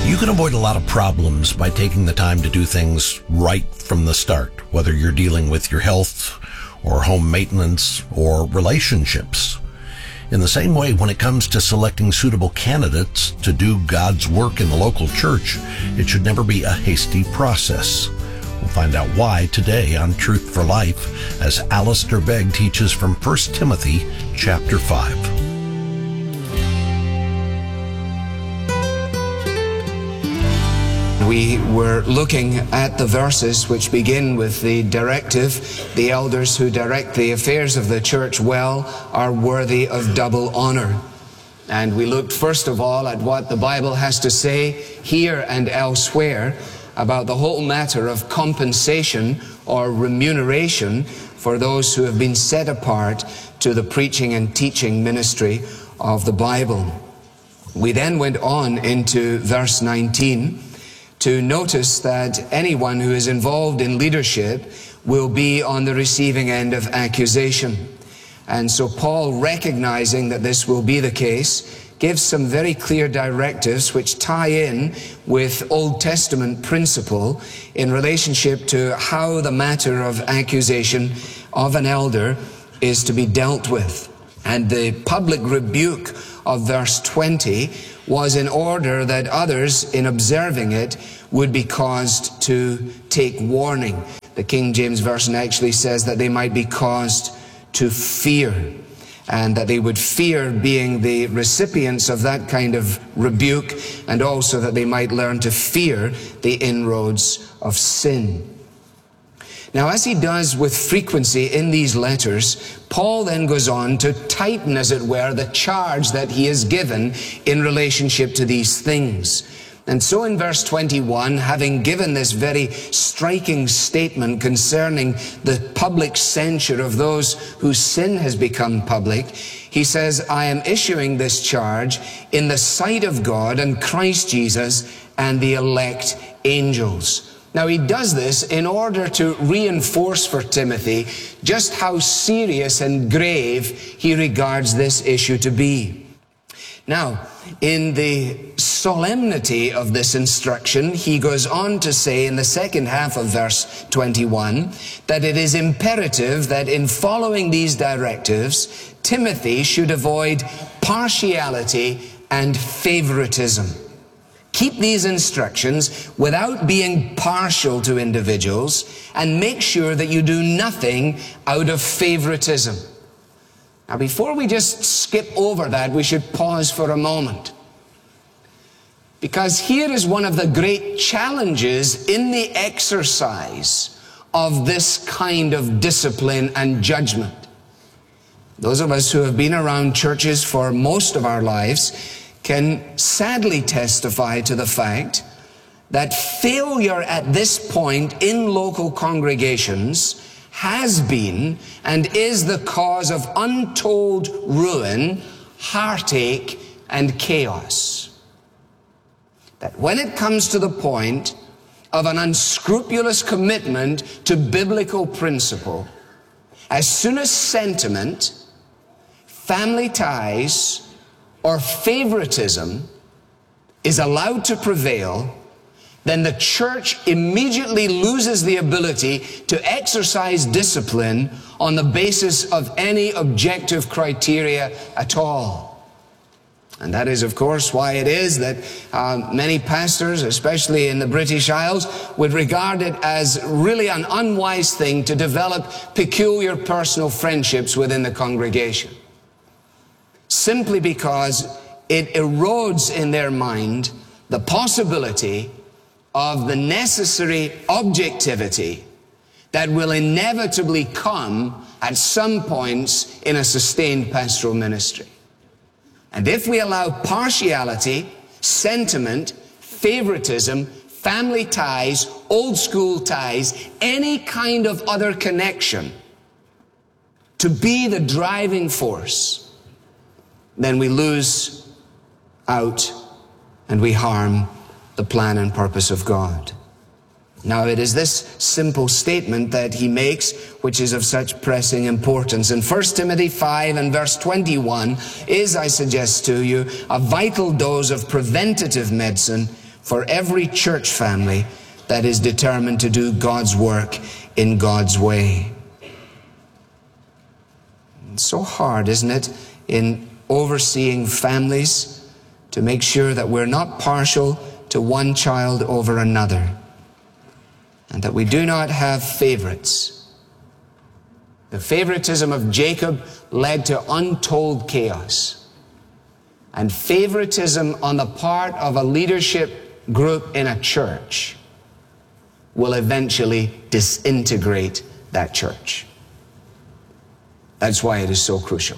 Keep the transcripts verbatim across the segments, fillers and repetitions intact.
You can avoid a lot of problems by taking the time to do things right from the start, whether you're dealing with your health or home maintenance or relationships. In the same way, when it comes to selecting suitable candidates to do God's work in the local church, it should never be a hasty process. We'll find out why today on Truth for Life as Alistair Begg teaches from First Timothy chapter five. We were looking at the verses which begin with the directive, the elders who direct the affairs of the church well are worthy of double honor. And we looked first of all at what the Bible has to say here and elsewhere about the whole matter of compensation or remuneration for those who have been set apart to the preaching and teaching ministry of the Bible. We then went on into verse nineteen to notice that anyone who is involved in leadership will be on the receiving end of accusation. And so Paul, recognizing that this will be the case, gives some very clear directives which tie in with Old Testament principle in relationship to how the matter of accusation of an elder is to be dealt with. And the public rebuke of verse twenty was in order that others, in observing it, would be caused to take warning. The King James Version actually says that they might be caused to fear, and that they would fear being the recipients of that kind of rebuke, and also that they might learn to fear the inroads of sin. Now, as he does with frequency in these letters, Paul then goes on to tighten, as it were, the charge that he has given in relationship to these things. And so in verse twenty-one, having given this very striking statement concerning the public censure of those whose sin has become public, he says, I am issuing this charge in the sight of God and Christ Jesus and the elect angels. Now, he does this in order to reinforce for Timothy just how serious and grave he regards this issue to be. Now, in the solemnity of this instruction, he goes on to say in the second half of verse twenty-one that it is imperative that in following these directives, Timothy should avoid partiality and favoritism. Keep these instructions without being partial to individuals, and make sure that you do nothing out of favoritism. Now, before we just skip over that, we should pause for a moment. Because here is one of the great challenges in the exercise of this kind of discipline and judgment. Those of us who have been around churches for most of our lives can sadly testify to the fact that failure at this point in local congregations has been and is the cause of untold ruin, heartache, and chaos. That when it comes to the point of an unscrupulous commitment to biblical principle, as soon as sentiment, family ties, or favoritism is allowed to prevail, then the church immediately loses the ability to exercise discipline on the basis of any objective criteria at all. And that is, of course, why it is that uh, many pastors, especially in the British Isles, would regard it as really an unwise thing to develop peculiar personal friendships within the congregation. Simply because it erodes in their mind the possibility of the necessary objectivity that will inevitably come at some points in a sustained pastoral ministry. And if we allow partiality, sentiment, favoritism, family ties, old school ties, any kind of other connection to be the driving force, then we lose out and we harm the plan and purpose of God. Now, it is this simple statement that he makes which is of such pressing importance. And First Timothy five and verse twenty-one is, I suggest to you, a vital dose of preventative medicine for every church family that is determined to do God's work in God's way. It's so hard, isn't it, in overseeing families to make sure that we're not partial to one child over another, and that we do not have favorites. The favoritism of Jacob led to untold chaos. And favoritism on the part of a leadership group in a church will eventually disintegrate that church. That's why it is so crucial.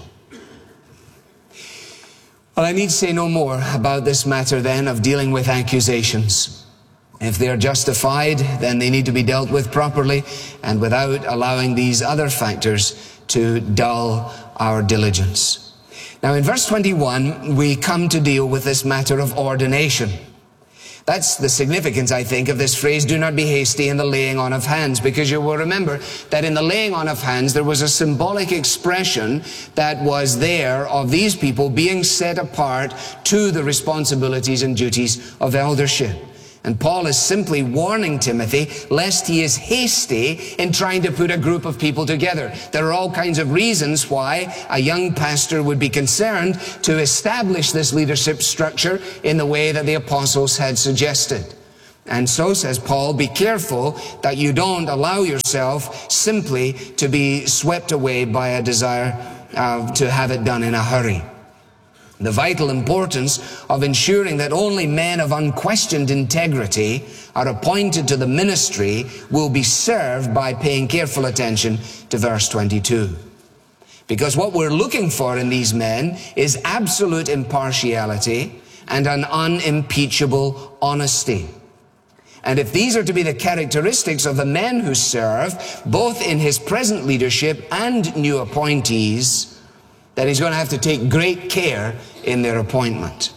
Well, I need to say no more about this matter then of dealing with accusations. If they are justified, then they need to be dealt with properly and without allowing these other factors to dull our diligence. Now in verse twenty-one, we come to deal with this matter of ordination. That's the significance, I think, of this phrase, do not be hasty in the laying on of hands, because you will remember that in the laying on of hands, there was a symbolic expression that was there of these people being set apart to the responsibilities and duties of eldership. And Paul is simply warning Timothy lest he is hasty in trying to put a group of people together. There are all kinds of reasons why a young pastor would be concerned to establish this leadership structure in the way that the apostles had suggested. And so, says Paul, be careful that you don't allow yourself simply to be swept away by a desire uh, to have it done in a hurry. The vital importance of ensuring that only men of unquestioned integrity are appointed to the ministry will be served by paying careful attention to verse twenty-two. Because what we're looking for in these men is absolute impartiality and an unimpeachable honesty. And if these are to be the characteristics of the men who serve, both in his present leadership and new appointees, that he's going to have to take great care in their appointment.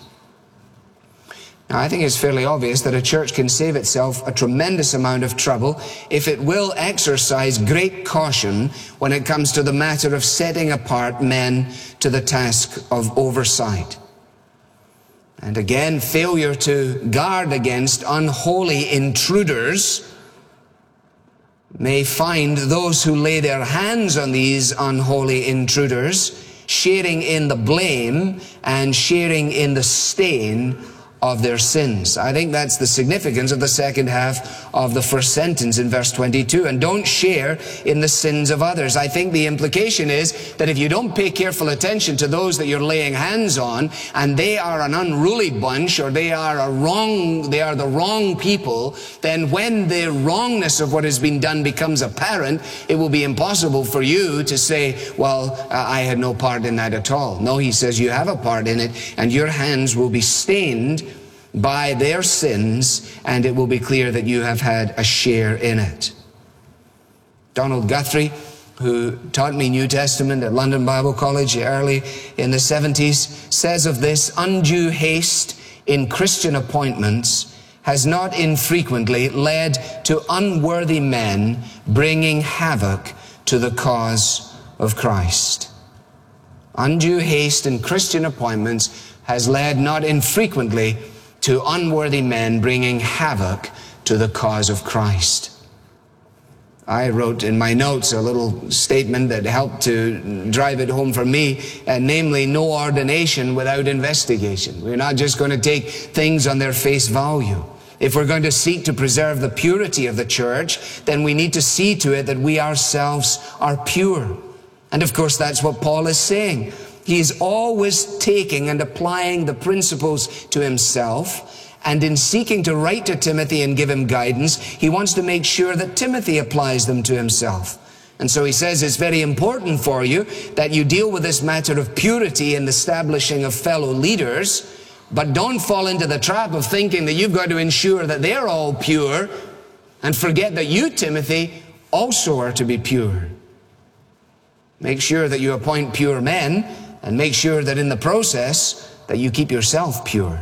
Now, I think it's fairly obvious that a church can save itself a tremendous amount of trouble if it will exercise great caution when it comes to the matter of setting apart men to the task of oversight. And again, failure to guard against unholy intruders may find those who lay their hands on these unholy intruders sharing in the blame and sharing in the stain of their sins. I think that's the significance of the second half of the first sentence in verse twenty-two. And don't share in the sins of others. I think the implication is that if you don't pay careful attention to those that you're laying hands on, and they are an unruly bunch, or they are a wrong, they are the wrong people, then when the wrongness of what has been done becomes apparent, it will be impossible for you to say, well, uh, I had no part in that at all. No, he says you have a part in it, and your hands will be stained by their sins, and it will be clear that you have had a share in it. Donald Guthrie, who taught me New Testament at London Bible College early in the seventies, says of this, undue haste in Christian appointments has not infrequently led to unworthy men bringing havoc to the cause of Christ. Undue haste in Christian appointments has led not infrequently to unworthy men bringing havoc to the cause of Christ. I wrote in my notes a little statement that helped to drive it home for me, and namely, no ordination without investigation. We're not just going to take things on their face value. If we're going to seek to preserve the purity of the church, then we need to see to it that we ourselves are pure. And of course, that's what Paul is saying. He is always taking and applying the principles to himself, and in seeking to write to Timothy and give him guidance, he wants to make sure that Timothy applies them to himself. And so he says it's very important for you that you deal with this matter of purity in the establishing of fellow leaders, but don't fall into the trap of thinking that you've got to ensure that they're all pure, and forget that you, Timothy, also are to be pure. Make sure that you appoint pure men, and make sure that in the process that you keep yourself pure.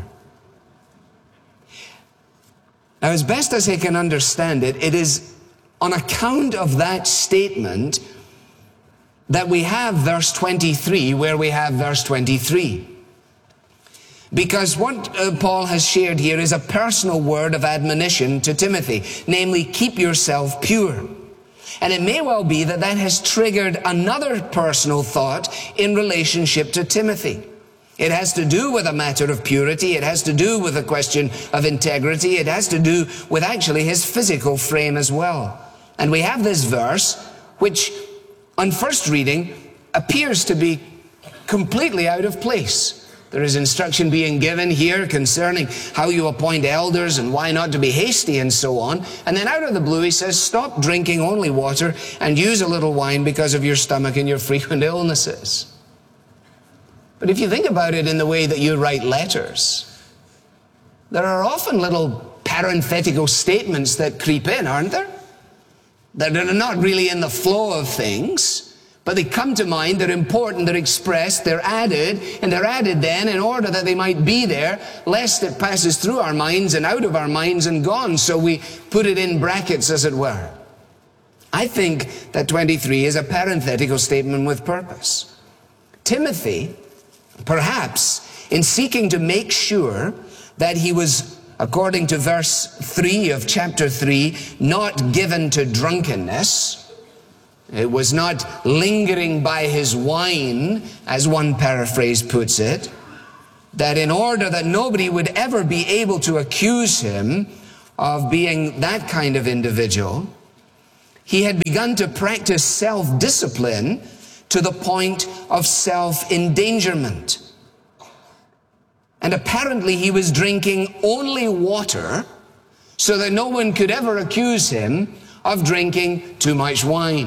Now, as best as I can understand it, it is on account of that statement that we have verse twenty-three where we have verse twenty-three. Because what uh, Paul has shared here is a personal word of admonition to Timothy, namely, keep yourself pure. And it may well be that that has triggered another personal thought in relationship to Timothy. It has to do with a matter of purity. It has to do with a question of integrity. It has to do with actually his physical frame as well. And we have this verse, which on first reading appears to be completely out of place. There is instruction being given here concerning how you appoint elders and why not to be hasty and so on. And then out of the blue he says, stop drinking only water and use a little wine because of your stomach and your frequent illnesses. But if you think about it in the way that you write letters, there are often little parenthetical statements that creep in, aren't there? That are not really in the flow of things, but they come to mind, they're important, they're expressed, they're added, and they're added then in order that they might be there, lest it passes through our minds and out of our minds and gone. So we put it in brackets, as it were. I think that twenty-three is a parenthetical statement with purpose. Timothy, perhaps, in seeking to make sure that he was, according to verse three of chapter three, not given to drunkenness. It was not lingering by his wine, as one paraphrase puts it, that in order that nobody would ever be able to accuse him of being that kind of individual, he had begun to practice self-discipline to the point of self-endangerment. And apparently he was drinking only water so that no one could ever accuse him of drinking too much wine.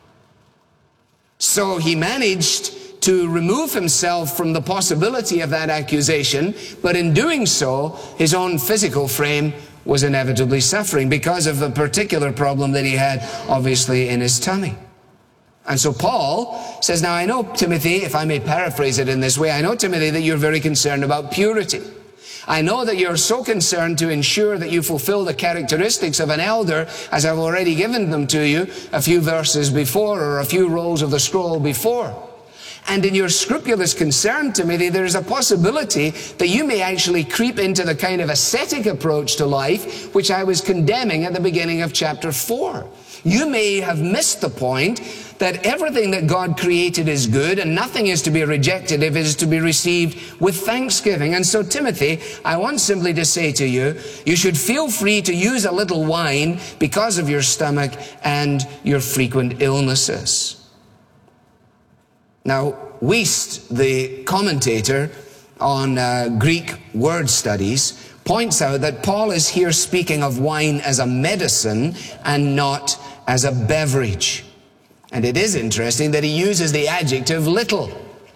So he managed to remove himself from the possibility of that accusation, but in doing so, his own physical frame was inevitably suffering because of a particular problem that he had, obviously, in his tummy. And so Paul says, now I know, Timothy, if I may paraphrase it in this way, I know, Timothy, that you're very concerned about purity. I know that you're so concerned to ensure that you fulfill the characteristics of an elder, as I've already given them to you a few verses before, or a few rolls of the scroll before. And in your scrupulous concern, Timothy, there is a possibility that you may actually creep into the kind of ascetic approach to life which I was condemning at the beginning of chapter four. You may have missed the point that everything that God created is good and nothing is to be rejected if it is to be received with thanksgiving. And so, Timothy, I want simply to say to you, you should feel free to use a little wine because of your stomach and your frequent illnesses. Now, Wuest, the commentator on uh, Greek word studies, points out that Paul is here speaking of wine as a medicine and not as a beverage. And it is interesting that he uses the adjective little.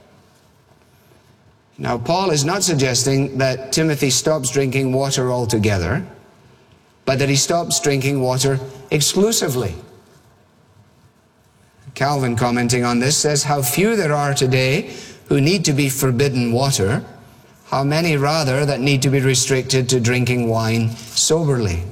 Now, Paul is not suggesting that Timothy stops drinking water altogether, but that he stops drinking water exclusively. Calvin, commenting on this, says, how few there are today who need to be forbidden water, how many rather that need to be restricted to drinking wine soberly.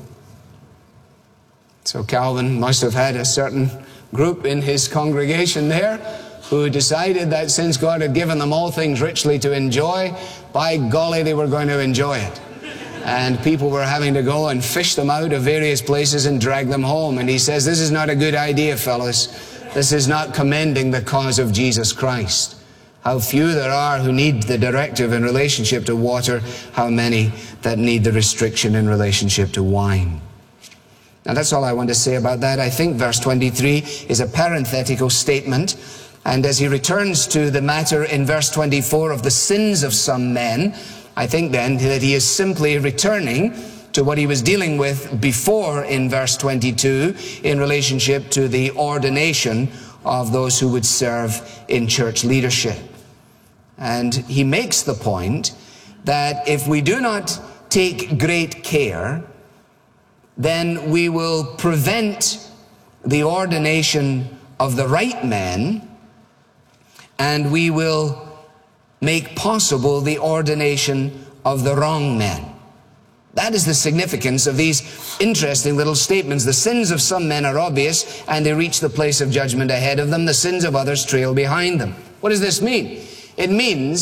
So Calvin must have had a certain group in his congregation there who decided that since God had given them all things richly to enjoy, by golly, they were going to enjoy it. And people were having to go and fish them out of various places and drag them home. And he says, this is not a good idea, fellas. This is not commending the cause of Jesus Christ. How few there are who need the directive in relationship to water, how many that need the restriction in relationship to wine. Now that's all I want to say about that. I think verse twenty-three is a parenthetical statement. And as he returns to the matter in verse twenty-four of the sins of some men, I think then that he is simply returning to what he was dealing with before in verse twenty-two in relationship to the ordination of those who would serve in church leadership. And he makes the point that if we do not take great care, then we will prevent the ordination of the right men, and we will make possible the ordination of the wrong men. That is the significance of these interesting little statements. The sins of some men are obvious, and they reach the place of judgment ahead of them. The sins of others trail behind them. What does this mean? It means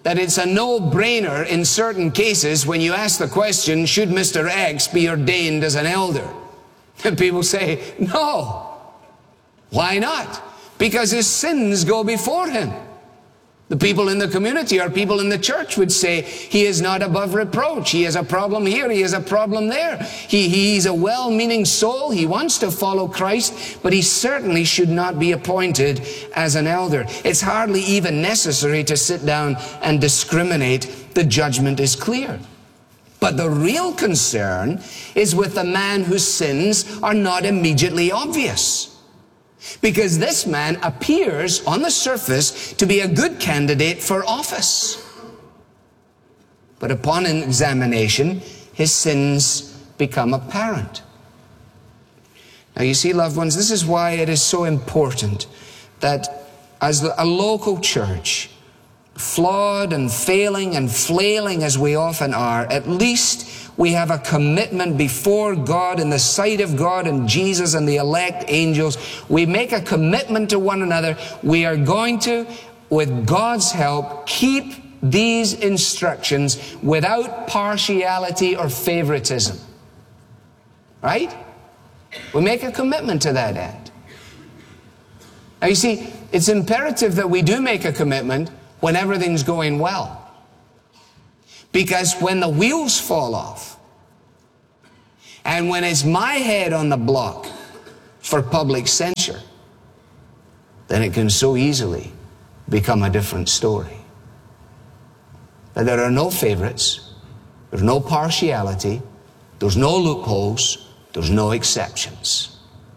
that it's a no-brainer in certain cases when you ask the question, should Mister X be ordained as an elder? And people say, no. Why not? Because his sins go before him. The people in the community or people in the church would say, he is not above reproach. He has a problem here. He has a problem there. He, he's a well-meaning soul. He wants to follow Christ, but he certainly should not be appointed as an elder. It's hardly even necessary to sit down and discriminate. The judgment is clear. But the real concern is with the man whose sins are not immediately obvious. Because this man appears on the surface to be a good candidate for office. But upon examination, his sins become apparent. Now you see, loved ones, this is why it is so important that as a local church, flawed and failing and flailing as we often are, at least we have a commitment before God, in the sight of God and Jesus and the elect angels. We make a commitment to one another. We are going to, with God's help, keep these instructions without partiality or favoritism. Right? We make a commitment to that end. Now you see, it's imperative that we do make a commitment when everything's going well. Because when the wheels fall off, and when it's my head on the block for public censure, then it can so easily become a different story. But there are no favorites, there's no partiality, there's no loopholes, there's no exceptions.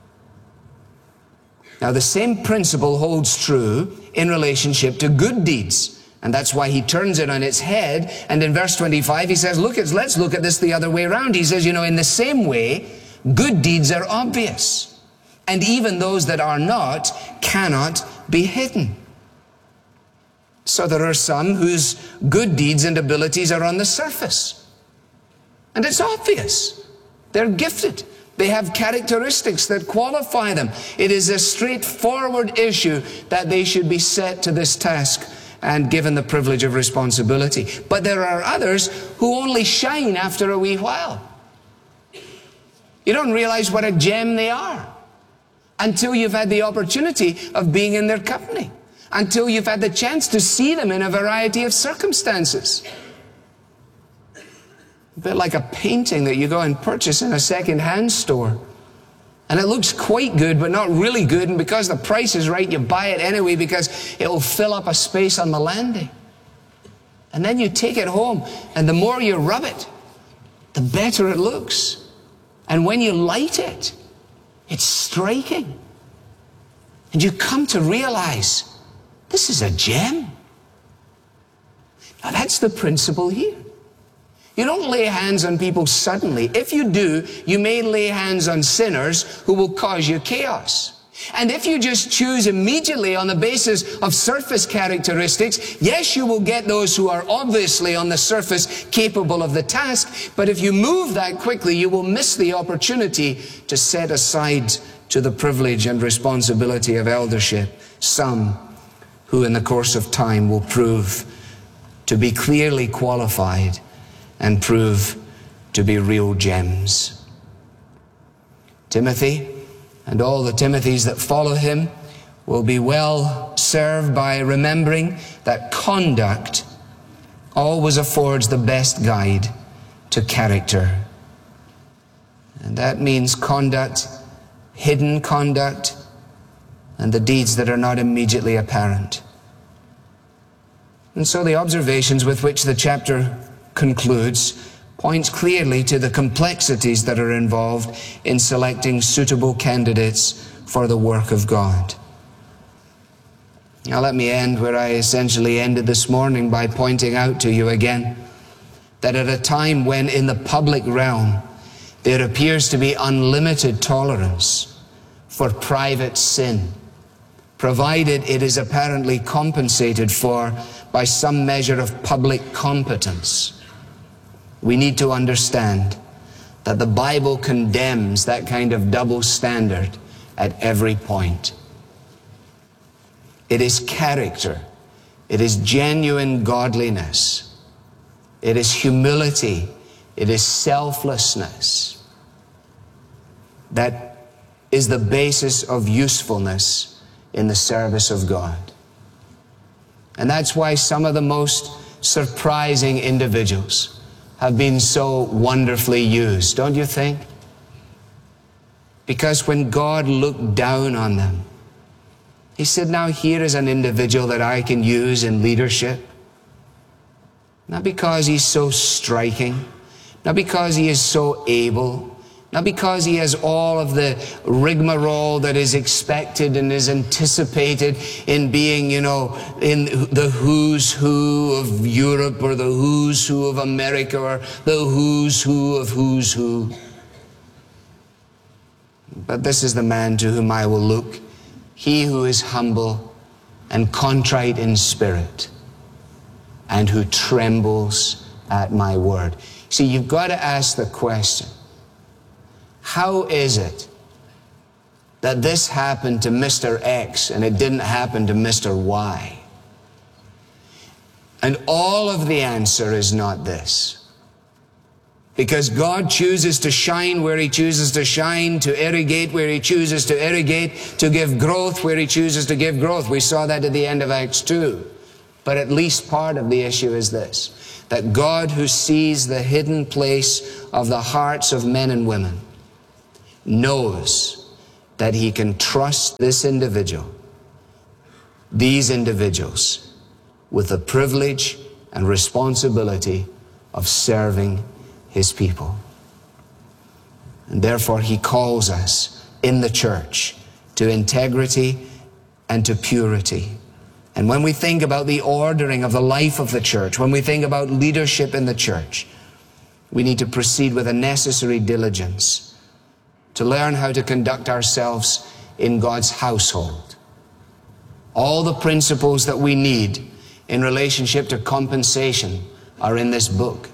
Now the same principle holds true in relationship to good deeds. And that's why he turns it on its head. And in verse twenty-five, he says, look, let's look at this the other way around. He says, you know, in the same way, good deeds are obvious. And even those that are not cannot be hidden. So there are some whose good deeds and abilities are on the surface. And it's obvious. They're gifted. They have characteristics that qualify them. It is a straightforward issue that they should be set to this task and given the privilege of responsibility. But there are others who only shine after a wee while. You don't realize what a gem they are until you've had the opportunity of being in their company, until you've had the chance to see them in a variety of circumstances. A bit like a painting that you go and purchase in a second-hand store. And it looks quite good, but not really good. And because the price is right, you buy it anyway because it will fill up a space on the landing. And then you take it home, and the more you rub it, the better it looks. And when you light it, it's striking. And you come to realize, this is a gem. Now that's the principle here. You don't lay hands on people suddenly. If you do, you may lay hands on sinners who will cause you chaos. And if you just choose immediately on the basis of surface characteristics, yes, you will get those who are obviously on the surface capable of the task, but if you move that quickly, you will miss the opportunity to set aside to the privilege and responsibility of eldership some who in the course of time will prove to be clearly qualified and prove to be real gems. Timothy and all the Timothys that follow him will be well served by remembering that conduct always affords the best guide to character. And that means conduct, hidden conduct, and the deeds that are not immediately apparent. And so the observations with which the chapter concludes points clearly to the complexities that are involved in selecting suitable candidates for the work of God. Now let me end where I essentially ended this morning, by pointing out to you again that at a time when in the public realm there appears to be unlimited tolerance for private sin, provided it is apparently compensated for by some measure of public competence, we need to understand that the Bible condemns that kind of double standard at every point. It is character It is genuine godliness. It is humility. It is selflessness that is the basis of usefulness in the service of God. And that's why some of the most surprising individuals have been so wonderfully used, don't you think? Because when God looked down on them, He said, now here is an individual that I can use in leadership. Not because he's so striking, not because he is so able, not because he has all of the rigmarole that is expected and is anticipated in being, you know, in the who's who of Europe or the who's who of America or the who's who of who's who. But this is the man to whom I will look, he who is humble and contrite in spirit and who trembles at my word. See, you've got to ask the question, how is it that this happened to Mister X and it didn't happen to Mister Y? And all of the answer is not this. Because God chooses to shine where He chooses to shine, to irrigate where He chooses to irrigate, to give growth where He chooses to give growth. We saw that at the end of Acts two. But at least part of the issue is this, that God, who sees the hidden place of the hearts of men and women, knows that He can trust this individual, these individuals, with the privilege and responsibility of serving His people. And therefore He calls us in the church to integrity and to purity. And when we think about the ordering of the life of the church, when we think about leadership in the church, we need to proceed with a necessary diligence to learn how to conduct ourselves in God's household. All the principles that we need in relationship to compensation are in this book.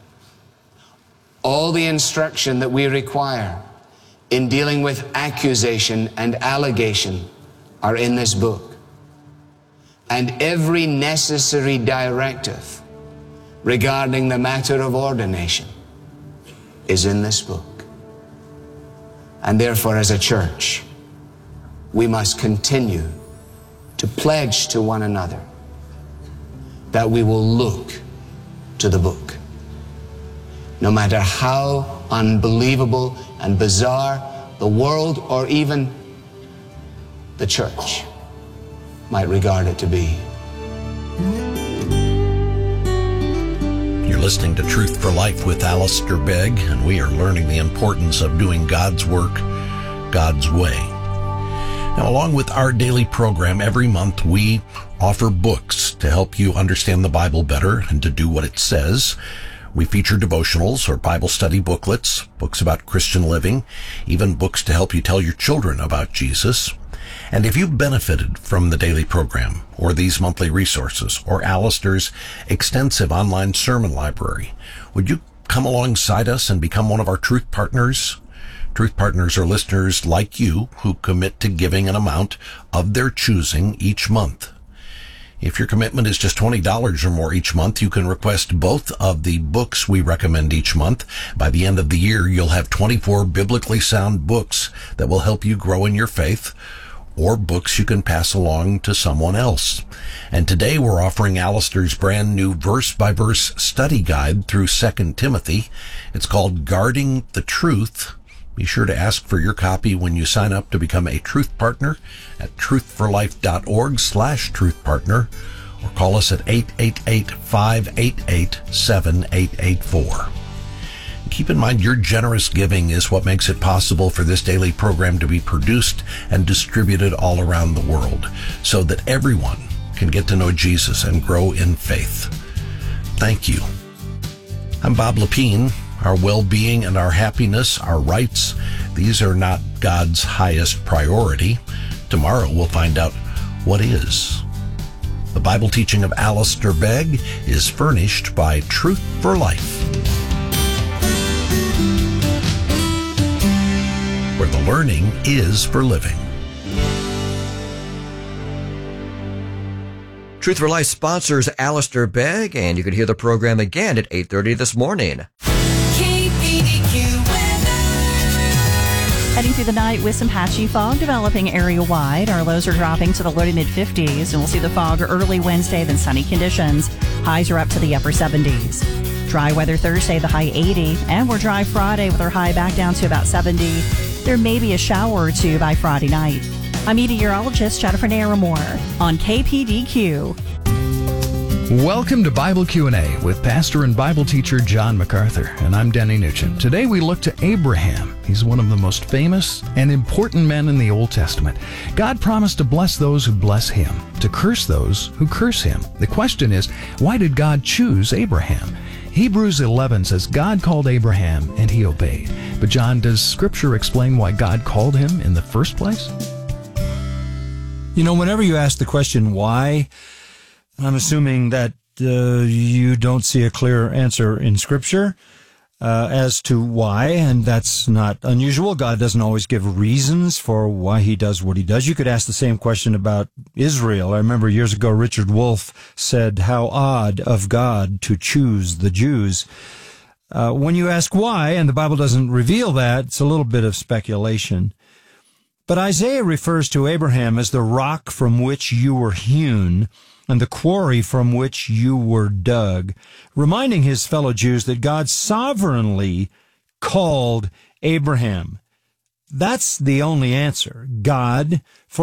All the instruction that we require in dealing with accusation and allegation are in this book. And every necessary directive regarding the matter of ordination is in this book. And therefore, as a church, we must continue to pledge to one another that we will look to the book. No matter how unbelievable and bizarre the world or even the church might regard it to be. You're listening to Truth for Life with Alistair Begg, and we are learning the importance of doing God's work God's way. Now, along with our daily program, every month we offer books to help you understand the Bible better and to do what it says. We feature devotionals or Bible study booklets, books about Christian living, even books to help you tell your children about Jesus. And if you've benefited from the daily program or these monthly resources or Alistair's extensive online sermon library, would you come alongside us and become one of our Truth Partners? Truth Partners are listeners like you who commit to giving an amount of their choosing each month. If your commitment is just twenty dollars or more each month, you can request both of the books we recommend each month. By the end of the year, you'll have twenty-four biblically sound books that will help you grow in your faith, or books you can pass along to someone else. And today we're offering Alistair's brand new verse-by-verse study guide through Second Timothy. It's called Guarding the Truth. Be sure to ask for your copy when you sign up to become a Truth Partner at truthforlife.org slash Truth Partner, or call us at eight eight eight, five eight eight, seven eight eight four. Keep in mind, your generous giving is what makes it possible for this daily program to be produced and distributed all around the world so that everyone can get to know Jesus and grow in faith. Thank you. I'm Bob Lepine. Our well-being and our happiness, our rights, these are not God's highest priority. Tomorrow we'll find out what is. The Bible teaching of Alistair Begg is furnished by Truth for Life, where the learning is for living. Truth for Life sponsors Alistair Begg, and you can hear the program again at eight thirty this morning. K P D Q weather. Heading through the night with some patchy fog developing area-wide. Our lows are dropping to the low to mid-fifties, and we'll see the fog early Wednesday, then sunny conditions. Highs are up to the upper seventies. Dry weather Thursday, the high eighty, and we're dry Friday with our high back down to about seventy. There may be a shower or two by Friday night. I'm meteorologist Jennifer Naramore on K P D Q. Welcome to Bible Q and A with pastor and Bible teacher John MacArthur, and I'm Denny Nugent. Today we look to Abraham. He's one of the most famous and important men in the Old Testament. God promised to bless those who bless him, to curse those who curse him. The question is, why did God choose Abraham? Hebrews eleven says God called Abraham and he obeyed. But John, does Scripture explain why God called him in the first place? You know, whenever you ask the question why, I'm assuming that uh, you don't see a clear answer in Scripture uh, as to why, and that's not unusual. God doesn't always give reasons for why he does what he does. You could ask the same question about Israel. I remember years ago Richard Wolff said, "How odd of God to choose the Jews." Uh, when you ask why, and the Bible doesn't reveal that, it's a little bit of speculation. But Isaiah refers to Abraham as the rock from which you were hewn and the quarry from which you were dug, reminding his fellow Jews that God sovereignly called Abraham. That's the only answer. God, for